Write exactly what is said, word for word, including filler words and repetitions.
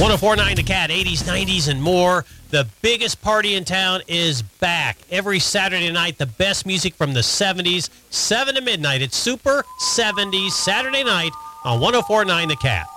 one oh four point nine The Cat, eighties, nineties, and more. The biggest party in town is back. Every Saturday night, the best music from the seventies, seven to midnight. It's Super seventies Saturday night on one oh four point nine The Cat.